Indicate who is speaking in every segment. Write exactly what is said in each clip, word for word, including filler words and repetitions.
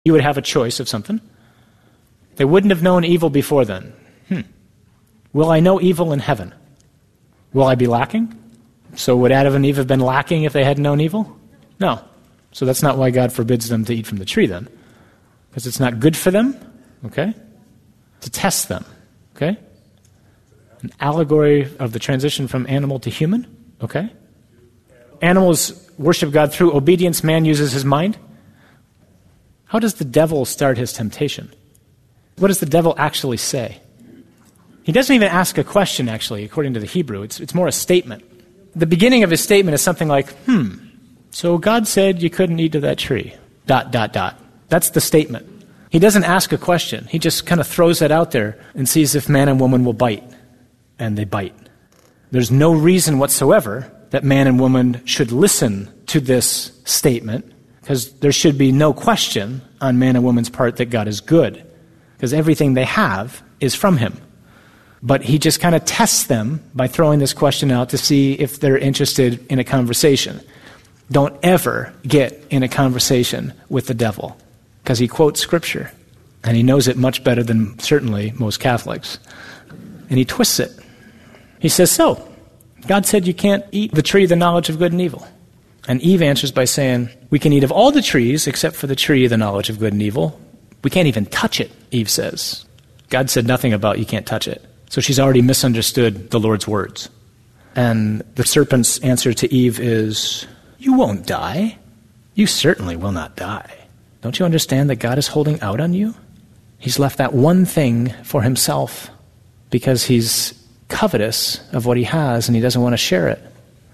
Speaker 1: You would have a choice of something. They wouldn't have known evil before then. Hmm. Will I know evil in heaven? Will I be lacking? So would Adam and Eve have been lacking if they hadn't known evil? No. So that's not why God forbids them to eat from the tree then. Because it's not good for them, okay? To test them, okay? An allegory of the transition from animal to human, okay? Animals worship God through obedience. Man uses his mind. How does the devil start his temptation? What does the devil actually say? He doesn't even ask a question, actually, according to the Hebrew. It's, it's more a statement. The beginning of his statement is something like, hmm, so God said you couldn't eat of that tree, dot, dot, dot. That's the statement. He doesn't ask a question. He just kind of throws that out there and sees if man and woman will bite. And they bite. There's no reason whatsoever that man and woman should listen to this statement, because there should be no question on man and woman's part that God is good, because everything they have is from him. But he just kind of tests them by throwing this question out to see if they're interested in a conversation. Don't ever get in a conversation with the devil, because he quotes Scripture, and he knows it much better than certainly most Catholics. And he twists it. He says, so, God said you can't eat the tree of the knowledge of good and evil. And Eve answers by saying, we can eat of all the trees except for the tree of the knowledge of good and evil. We can't even touch it, Eve says. God said nothing about you can't touch it. So she's already misunderstood the Lord's words. And the serpent's answer to Eve is, you won't die. You certainly will not die. Don't you understand that God is holding out on you? He's left that one thing for himself because he's covetous of what he has and he doesn't want to share it.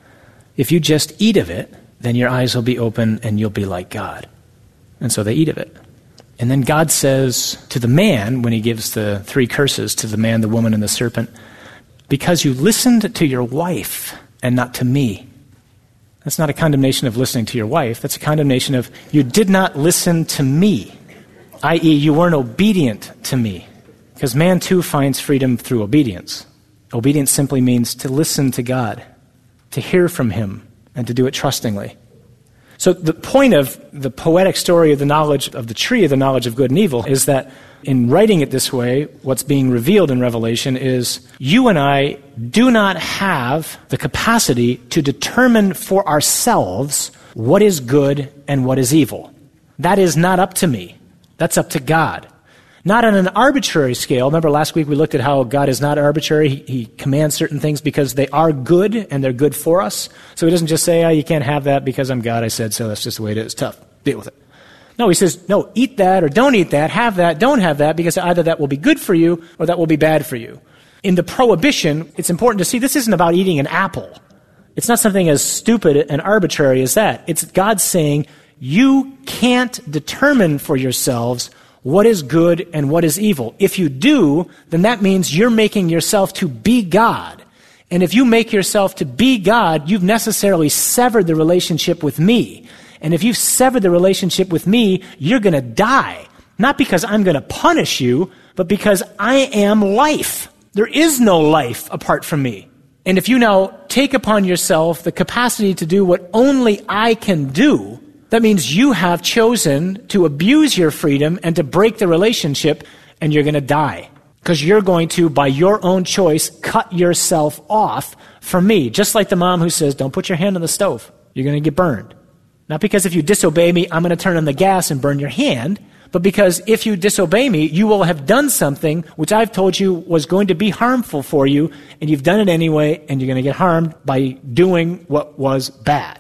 Speaker 1: If you just eat of it, then your eyes will be open and you'll be like God. And so they eat of it. And then God says to the man, when he gives the three curses to the man, the woman, and the serpent, because you listened to your wife and not to me. That's not a condemnation of listening to your wife. That's a condemnation of you did not listen to me, that is you weren't obedient to me. Because man too finds freedom through obedience. Obedience simply means to listen to God, to hear from him, and to do it trustingly. So the point of the poetic story of the knowledge of the tree of the knowledge of good and evil is that in writing it this way, what's being revealed in Revelation is you and I do not have the capacity to determine for ourselves what is good and what is evil. That is not up to me. That's up to God. Not on an arbitrary scale. Remember last week we looked at how God is not arbitrary. He, he commands certain things because they are good and they're good for us. So he doesn't just say, oh, you can't have that because I'm God. I said so. That's just the way it is. Tough. Deal with it. No, he says, no, eat that or don't eat that. Have that, don't have that, because either that will be good for you or that will be bad for you. In the prohibition, it's important to see this isn't about eating an apple. It's not something as stupid and arbitrary as that. It's God saying, you can't determine for yourselves what is good and what is evil. If you do, then that means you're making yourself to be God. And if you make yourself to be God, you've necessarily severed the relationship with me. And if you've severed the relationship with me, you're going to die. Not because I'm going to punish you, but because I am life. There is no life apart from me. And if you now take upon yourself the capacity to do what only I can do, that means you have chosen to abuse your freedom and to break the relationship, and you're going to die. Because you're going to, by your own choice, cut yourself off from me. Just like the mom who says, don't put your hand on the stove. You're going to get burned. Not because if you disobey me, I'm going to turn on the gas and burn your hand, but because if you disobey me, you will have done something which I've told you was going to be harmful for you, and you've done it anyway, and you're going to get harmed by doing what was bad.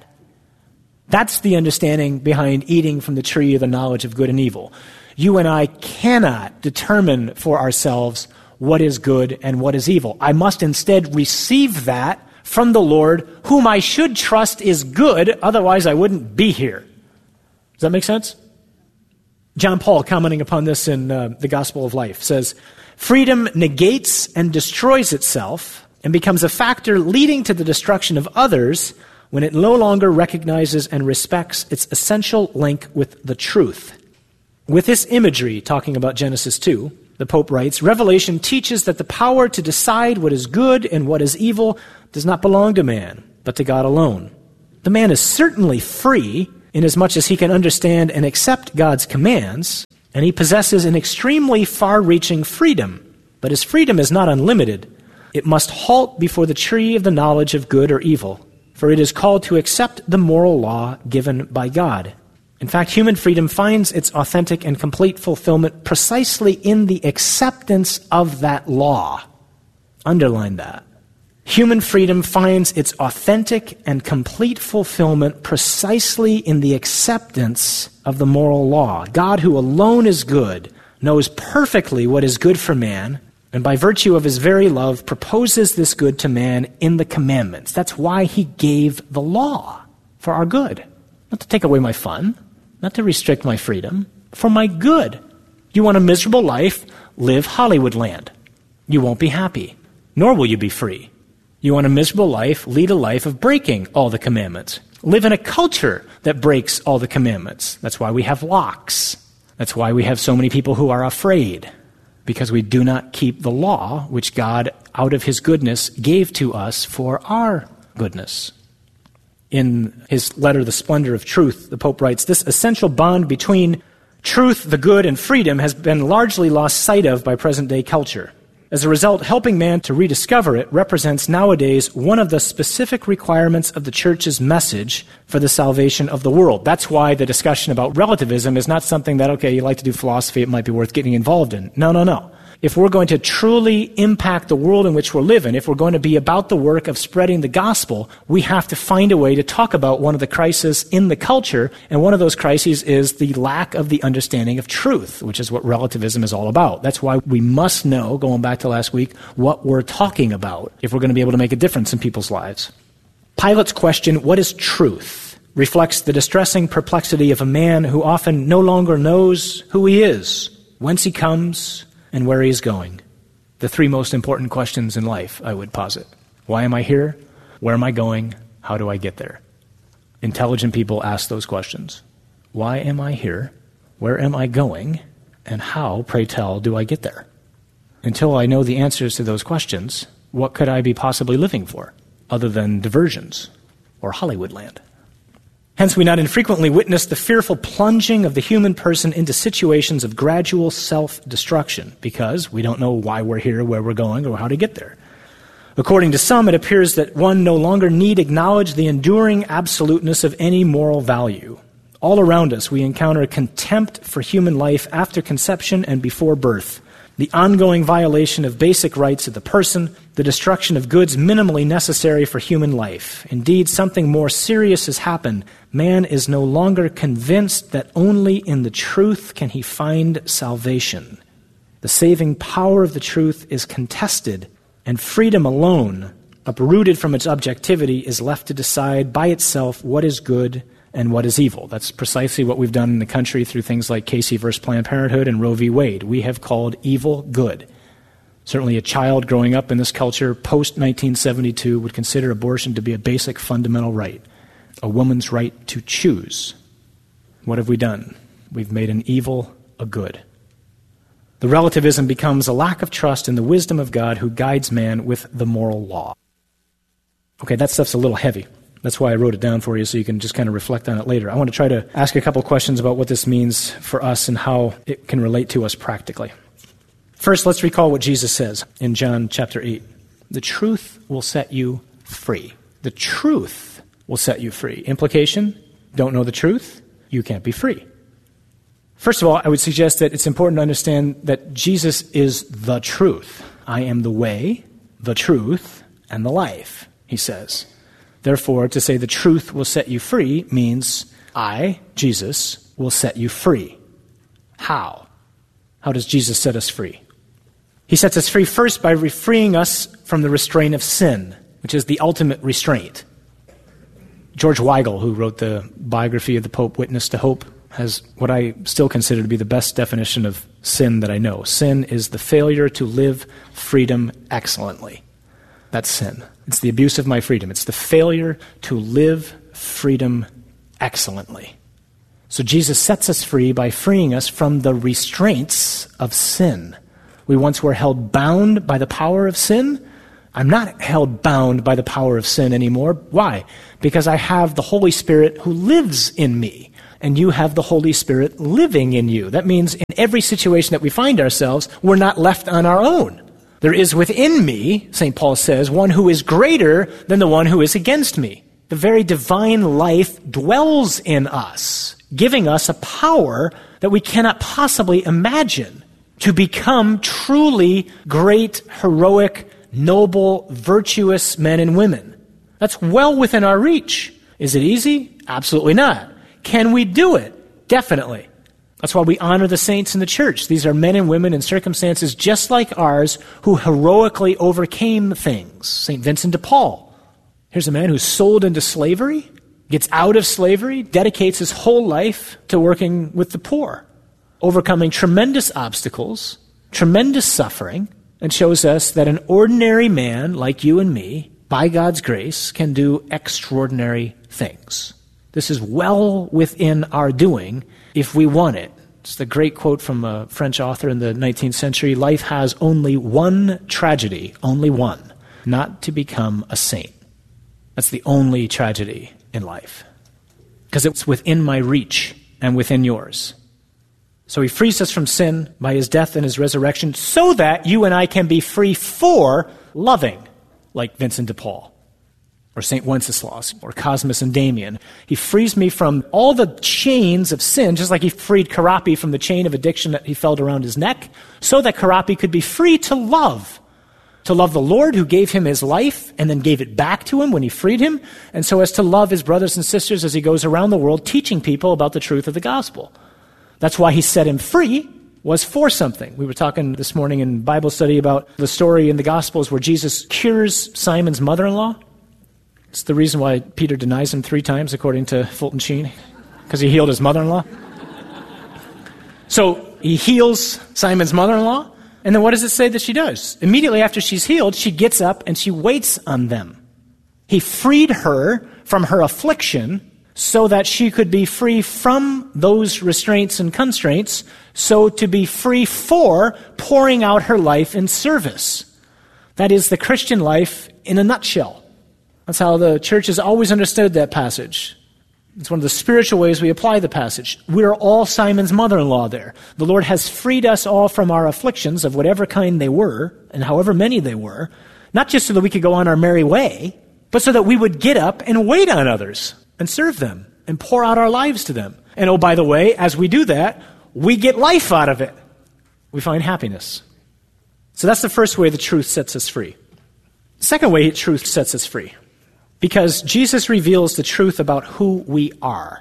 Speaker 1: That's the understanding behind eating from the tree of the knowledge of good and evil. You and I cannot determine for ourselves what is good and what is evil. I must instead receive that from the Lord, whom I should trust is good, otherwise I wouldn't be here. Does that make sense? John Paul, commenting upon this in uh, the Gospel of Life, says, freedom negates and destroys itself and becomes a factor leading to the destruction of others when it no longer recognizes and respects its essential link with the truth. With this imagery, talking about Genesis two, the Pope writes, Revelation teaches that the power to decide what is good and what is evil does not belong to man, but to God alone. The man is certainly free inasmuch as he can understand and accept God's commands, and he possesses an extremely far-reaching freedom. But his freedom is not unlimited. It must halt before the tree of the knowledge of good or evil, for it is called to accept the moral law given by God. In fact, human freedom finds its authentic and complete fulfillment precisely in the acceptance of that law. Underline that. Human freedom finds its authentic and complete fulfillment precisely in the acceptance of the moral law. God, who alone is good, knows perfectly what is good for man, and by virtue of his very love proposes this good to man in the commandments. That's why he gave the law, for our good. Not to take away my fun, not to restrict my freedom, for my good. You want a miserable life? Live Hollywood land. You won't be happy, nor will you be free. You want a miserable life? Lead a life of breaking all the commandments. Live in a culture that breaks all the commandments. That's why we have locks. That's why we have so many people who are afraid, because we do not keep the law which God, out of his goodness, gave to us for our goodness. In his letter, The Splendor of Truth, the Pope writes, "This essential bond between truth, the good, and freedom has been largely lost sight of by present-day culture. As a result, helping man to rediscover it represents nowadays one of the specific requirements of the Church's message for the salvation of the world." That's why the discussion about relativism is not something that, okay, you like to do philosophy, it might be worth getting involved in. No, no, no. If we're going to truly impact the world in which we're living, if we're going to be about the work of spreading the gospel, we have to find a way to talk about one of the crises in the culture, and one of those crises is the lack of the understanding of truth, which is what relativism is all about. That's why we must know, going back to last week, what we're talking about if we're going to be able to make a difference in people's lives. Pilate's question, "What is truth?" reflects the distressing perplexity of a man who often no longer knows who he is, whence he comes, and where he is going. The three most important questions in life, I would posit. Why am I here? Where am I going? How do I get there? Intelligent people ask those questions. Why am I here? Where am I going? And how, pray tell, do I get there? Until I know the answers to those questions, what could I be possibly living for, other than diversions or Hollywood land? Hence, we not infrequently witness the fearful plunging of the human person into situations of gradual self-destruction, because we don't know why we're here, where we're going, or how to get there. According to some, it appears that one no longer need acknowledge the enduring absoluteness of any moral value. All around us, we encounter contempt for human life after conception and before birth, the ongoing violation of basic rights of the person, the destruction of goods minimally necessary for human life. Indeed, something more serious has happened. Man is no longer convinced that only in the truth can he find salvation. The saving power of the truth is contested, and freedom alone, uprooted from its objectivity, is left to decide by itself what is good and what is evil. That's precisely what we've done in the country through things like Casey versus Planned Parenthood and Roe v. Wade. We have called evil good. Certainly a child growing up in this culture post nineteen seventy-two would consider abortion to be a basic fundamental right, a woman's right to choose. What have we done? We've made an evil a good. The relativism becomes a lack of trust in the wisdom of God who guides man with the moral law. Okay, that stuff's a little heavy. That's why I wrote it down for you, so you can just kind of reflect on it later. I want to try to ask a couple questions about what this means for us and how it can relate to us practically. First, let's recall what Jesus says in John chapter eight. The truth will set you free. The truth will set you free. Implication, don't know the truth, you can't be free. First of all, I would suggest that it's important to understand that Jesus is the truth. I am the way, the truth, and the life, he says. Therefore, to say the truth will set you free means I, Jesus, will set you free. How? How does Jesus set us free? He sets us free first by freeing us from the restraint of sin, which is the ultimate restraint. George Weigel, who wrote the biography of the Pope, Witness to Hope, has what I still consider to be the best definition of sin that I know. Sin is the failure to live freedom excellently. That's sin. It's the abuse of my freedom. It's the failure to live freedom excellently. So Jesus sets us free by freeing us from the restraints of sin. We once were held bound by the power of sin. I'm not held bound by the power of sin anymore. Why? Because I have the Holy Spirit who lives in me, and you have the Holy Spirit living in you. That means in every situation that we find ourselves, we're not left on our own. There is within me, Saint Paul says, one who is greater than the one who is against me. The very divine life dwells in us, giving us a power that we cannot possibly imagine to become truly great, heroic, noble, virtuous men and women. That's well within our reach. Is it easy? Absolutely not. Can we do it? Definitely. That's why we honor the saints in the church. These are men and women in circumstances just like ours who heroically overcame things. Saint Vincent de Paul. Here's a man who's sold into slavery, gets out of slavery, dedicates his whole life to working with the poor, overcoming tremendous obstacles, tremendous suffering, and shows us that an ordinary man like you and me, by God's grace, can do extraordinary things. This is well within our doing if we want it. It's the great quote from a French author in the nineteenth century, life has only one tragedy, only one, not to become a saint. That's the only tragedy in life, because it's within my reach and within yours. So he frees us from sin by his death and his resurrection so that you and I can be free for loving, like Vincent de Paul or Saint Wenceslas or Cosmas and Damian. He frees me from all the chains of sin, just like he freed Karapi from the chain of addiction that he felt around his neck, so that Karapi could be free to love. To love the Lord who gave him his life and then gave it back to him when he freed him, and so as to love his brothers and sisters as he goes around the world teaching people about the truth of the gospel. That's why he set him free, was for something. We were talking this morning in Bible study about the story in the Gospels where Jesus cures Simon's mother-in-law. It's the reason why Peter denies him three times, according to Fulton Sheen, because he healed his mother-in-law. So he heals Simon's mother-in-law, and then what does it say that she does? Immediately after she's healed, she gets up and she waits on them. He freed her from her affliction so that she could be free from those restraints and constraints, so to be free for pouring out her life in service. That is the Christian life in a nutshell. That's how the church has always understood that passage. It's one of the spiritual ways we apply the passage. We're all Simon's mother-in-law there. The Lord has freed us all from our afflictions of whatever kind they were, and however many they were, not just so that we could go on our merry way, but so that we would get up and wait on others and serve them and pour out our lives to them. And oh, by the way, as we do that, we get life out of it. We find happiness. So that's the first way the truth sets us free. The second way truth sets us free, because Jesus reveals the truth about who we are.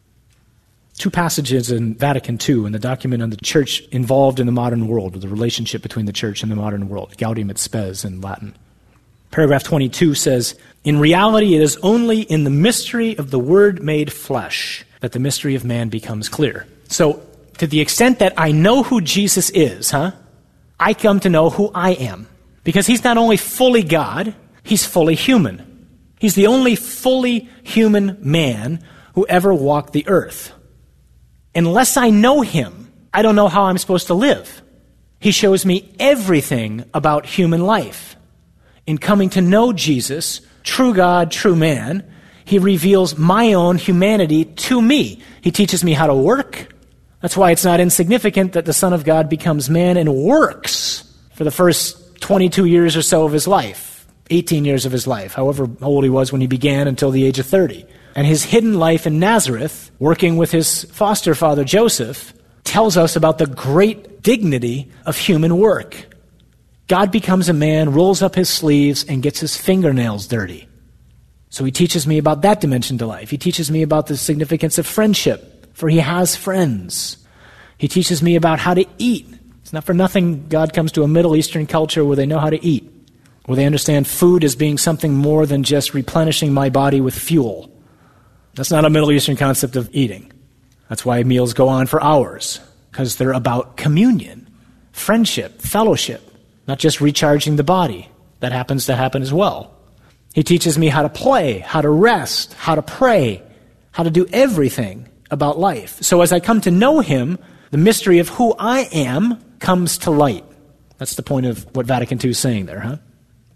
Speaker 1: Two passages in Vatican Two, in the document on the church involved in the modern world, or the relationship between the church and the modern world, Gaudium et Spes in Latin. Paragraph twenty-two says, "In reality, it is only in the mystery of the Word made flesh that the mystery of man becomes clear." So, to the extent that I know who Jesus is, huh, I come to know who I am. Because he's not only fully God, he's fully human. He's the only fully human man who ever walked the earth. Unless I know him, I don't know how I'm supposed to live. He shows me everything about human life. In coming to know Jesus, true God, true man, he reveals my own humanity to me. He teaches me how to work. That's why it's not insignificant that the Son of God becomes man and works for the first twenty-two years or so of his life, eighteen years of his life, however old he was when he began until the age of thirty. And his hidden life in Nazareth, working with his foster father Joseph, tells us about the great dignity of human work. God becomes a man, rolls up his sleeves, and gets his fingernails dirty. So he teaches me about that dimension to life. He teaches me about the significance of friendship, for he has friends. He teaches me about how to eat. It's not for nothing God comes to a Middle Eastern culture where they know how to eat, where they understand food as being something more than just replenishing my body with fuel. That's not a Middle Eastern concept of eating. That's why meals go on for hours, because they're about communion, friendship, fellowship, not just recharging the body. That happens to happen as well. He teaches me how to play, how to rest, how to pray, how to do everything about life. So as I come to know him, the mystery of who I am comes to light. That's the point of what Vatican Two is saying there, huh?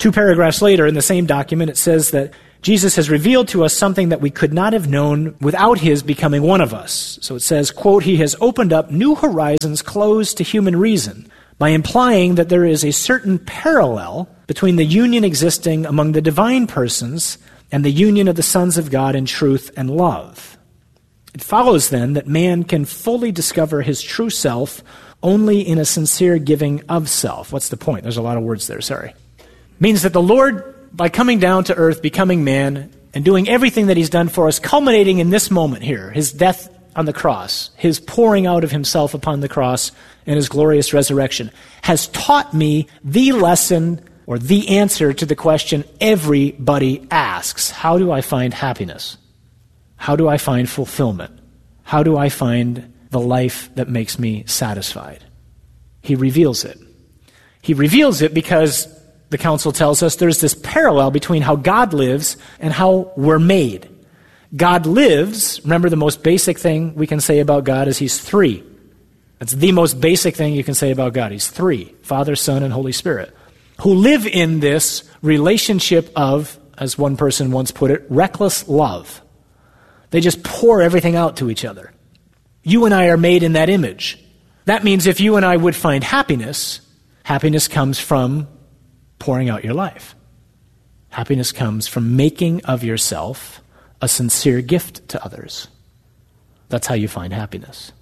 Speaker 1: Two paragraphs later in the same document, it says that Jesus has revealed to us something that we could not have known without his becoming one of us. So it says, quote, he has opened up new horizons closed to human reason by implying that there is a certain parallel between the union existing among the divine persons and the union of the sons of God in truth and love. It follows then that man can fully discover his true self only in a sincere giving of self. What's the point? There's a lot of words there, sorry. It means that the Lord, by coming down to earth, becoming man, and doing everything that he's done for us, culminating in this moment here, his death on the cross, his pouring out of himself upon the cross, and his glorious resurrection, has taught me the lesson or the answer to the question everybody asks. How do I find happiness? How do I find fulfillment? How do I find the life that makes me satisfied? He reveals it. He reveals it because the council tells us there's this parallel between how God lives and how we're made. God lives, remember the most basic thing we can say about God is he's three. That's the most basic thing you can say about God. He's three, Father, Son, and Holy Spirit, who live in this relationship of, as one person once put it, reckless love. They just pour everything out to each other. You and I are made in that image. That means if you and I would find happiness, happiness comes from pouring out your life. Happiness comes from making of yourself a sincere gift to others. That's how you find happiness.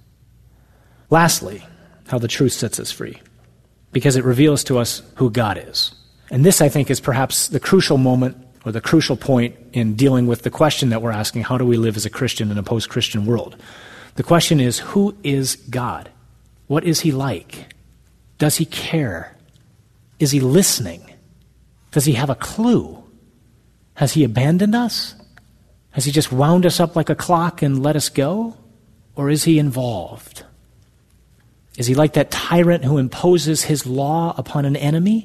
Speaker 1: Lastly, how the truth sets us free, because it reveals to us who God is. And this, I think, is perhaps the crucial moment or the crucial point in dealing with the question that we're asking, how do we live as a Christian in a post-Christian world? The question is, who is God? What is he like? Does he care? Is he listening? Does he have a clue? Has he abandoned us? Has he just wound us up like a clock and let us go? Or is he involved? Is he like that tyrant who imposes his law upon an enemy?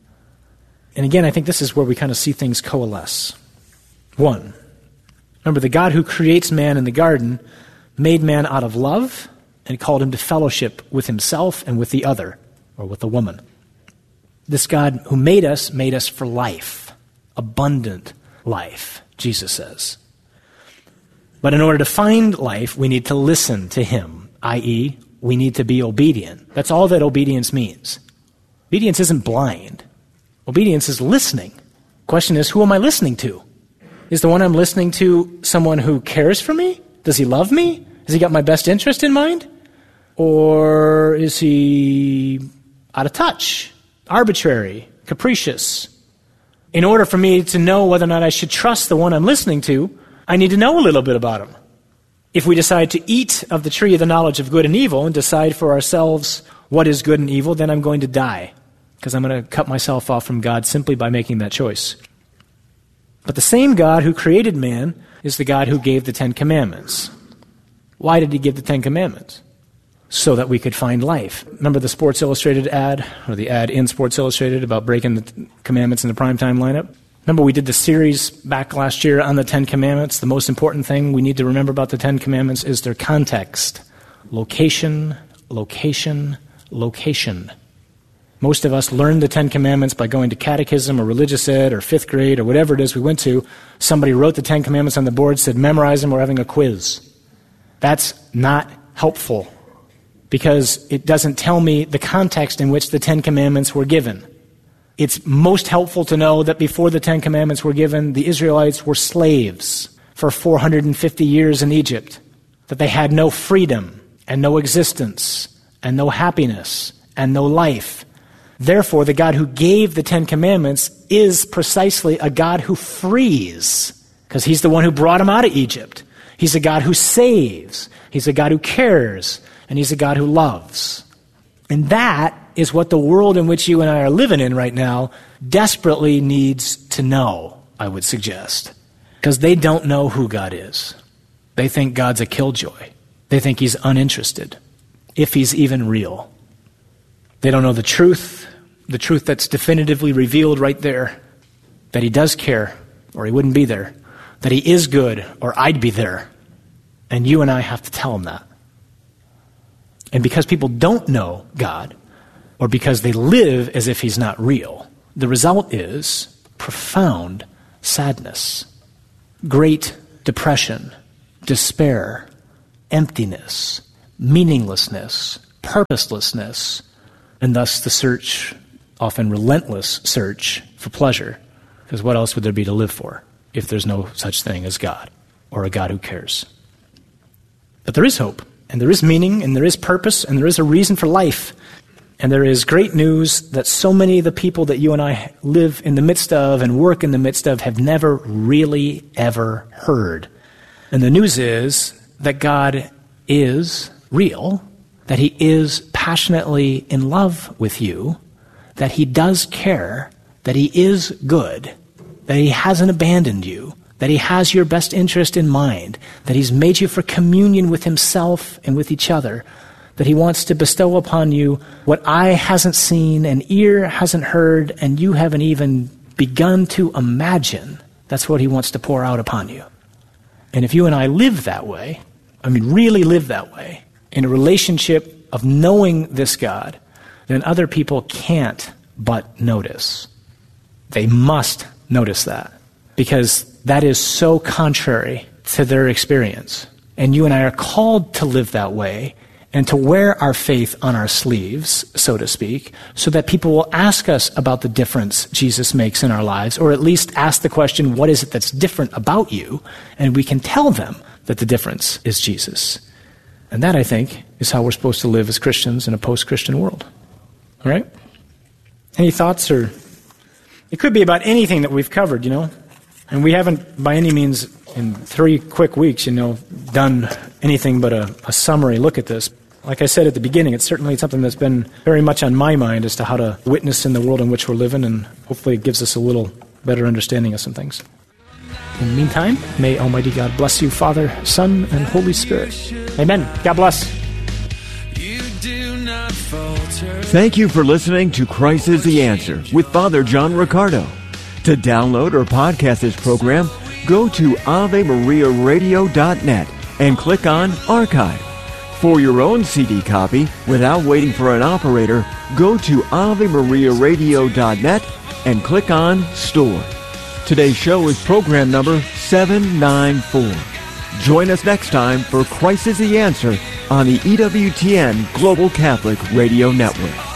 Speaker 1: And again, I think this is where we kind of see things coalesce. One, remember the God who creates man in the garden made man out of love and called him to fellowship with himself and with the other, or with the woman. This God who made us, made us for life, abundant life, Jesus says. But in order to find life, we need to listen to him, that is, we need to be obedient. That's all that obedience means. Obedience isn't blind. Obedience is listening. Question is, who am I listening to? Is the one I'm listening to someone who cares for me? Does he love me? Has he got my best interest in mind? Or is he out of touch, arbitrary, capricious? In order for me to know whether or not I should trust the one I'm listening to, I need to know a little bit about him. If we decide to eat of the tree of the knowledge of good and evil and decide for ourselves what is good and evil, then I'm going to die, because I'm going to cut myself off from God simply by making that choice. But the same God who created man is the God who gave the Ten Commandments. Why did he give the Ten Commandments? So that we could find life. Remember the Sports Illustrated ad, or the ad in Sports Illustrated about breaking the commandments in the primetime lineup? Remember we did the series back last year on the Ten Commandments. The most important thing we need to remember about the Ten Commandments is their context. Location, location, location. Most of us learned the Ten Commandments by going to catechism or religious ed or fifth grade or whatever it is we went to. Somebody wrote the Ten Commandments on the board, said memorize them, we're having a quiz. That's not helpful, because it doesn't tell me the context in which the Ten Commandments were given. It's most helpful to know that before the Ten Commandments were given, the Israelites were slaves for four hundred fifty years in Egypt, that they had no freedom and no existence and no happiness and no life. Therefore, the God who gave the Ten Commandments is precisely a God who frees, because he's the one who brought them out of Egypt. He's a God who saves. He's a God who cares. And he's a God who loves. And that is what the world in which you and I are living in right now desperately needs to know, I would suggest. Because they don't know who God is. They think God's a killjoy. They think he's uninterested, if he's even real. They don't know the truth, the truth that's definitively revealed right there, that he does care, or he wouldn't be there, that he is good, or I'd be there. And you and I have to tell them that. And because people don't know God, or because they live as if he's not real, the result is profound sadness, great depression, despair, emptiness, meaninglessness, purposelessness, and thus the search, often relentless search for pleasure. Because what else would there be to live for if there's no such thing as God or a God who cares? But there is hope, and there is meaning, and there is purpose, and there is a reason for life. And there is great news that so many of the people that you and I live in the midst of and work in the midst of have never really ever heard. And the news is that God is real, that he is passionately in love with you, that he does care, that he is good, that he hasn't abandoned you, that he has your best interest in mind, that he's made you for communion with himself and with each other, that he wants to bestow upon you what eye hasn't seen and ear hasn't heard and you haven't even begun to imagine. That's what he wants to pour out upon you. And if you and I live that way, I mean really live that way, in a relationship of knowing this God, then other people can't but notice. They must notice that, because that is so contrary to their experience. And you and I are called to live that way and to wear our faith on our sleeves, so to speak, so that people will ask us about the difference Jesus makes in our lives, or at least ask the question, what is it that's different about you? And we can tell them that the difference is Jesus. And that, I think, is how we're supposed to live as Christians in a post-Christian world. All right? Any thoughts? Or it could be about anything that we've covered, you know? And we haven't, by any means, in three quick weeks, you know, done anything but a, a summary look at this. Like I said at the beginning, it's certainly something that's been very much on my mind as to how to witness in the world in which we're living, and hopefully it gives us a little better understanding of some things. In the meantime, may Almighty God bless you, Father, Son, and Holy Spirit. Amen. God bless.
Speaker 2: Thank you for listening to Christ is the Answer with Father John Riccardo. To download or podcast this program, go to ave maria radio dot net and click on Archive. For your own C D copy, without waiting for an operator, go to ave maria radio dot net and click on Store. Today's show is program number seven ninety-four. Join us next time for Christ is the Answer on the E W T N Global Catholic Radio Network.